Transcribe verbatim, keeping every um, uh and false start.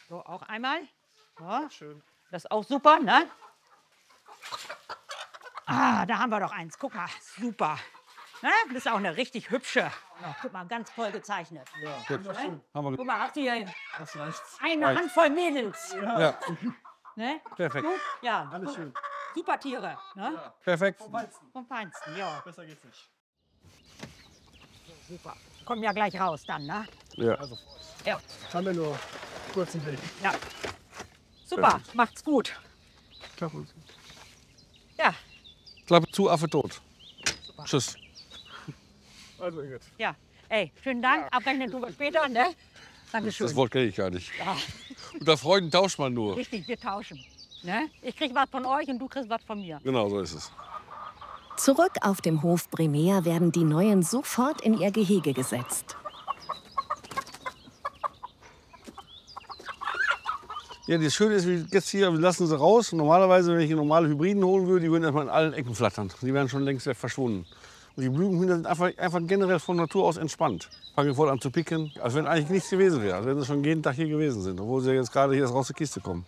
So, auch einmal. Ja. Schön. Das ist auch super, ne? Ah, da haben wir doch eins. Guck mal, super. Ne? Das ist auch eine richtig hübsche. Oh, guck mal, ganz toll gezeichnet. Ja, Gut. schön. Haben wir Guck mal, habt ihr Das reicht. eine Reicht. Handvoll Mädels. ja, Ne? perfekt. Gut? Ja, Alles gut. schön. Super Tiere. Ne? Ja. Perfekt. Vom Feinsten. Vom Feinsten, ja. Besser geht's nicht. Super. Kommen ja gleich raus dann, ne? Ja. Also, Ja. haben wir nur kurzen Weg. Ja. Super, macht's gut. Klappe. Ja, Klappe zu, Affe tot. Tschüss. Also, Ingrid. ja. Ey, schönen Dank. Abrechnen tun wir später, ne? Dankeschön. Das Wort kenne ich gar nicht. Ja, Unter Freunden tauscht man nur. richtig, wir tauschen. Ne? Ich krieg was von euch und du kriegst was von mir. Genau, so ist es. Zurück auf dem Hof Bremea werden die Neuen sofort in ihr Gehege gesetzt. Ja, das Schöne ist, wie jetzt hier, wir lassen sie raus. Normalerweise, wenn ich normale Hybriden holen würde, die würden erstmal in allen Ecken flattern. Die wären schon längst verschwunden. Und die Blütenhühner sind einfach, einfach generell von Natur aus entspannt. Fangen voll an zu picken, als wenn eigentlich nichts gewesen wäre. Als wenn sie schon jeden Tag hier gewesen sind, obwohl sie jetzt gerade hier erst raus zur Kiste kommen.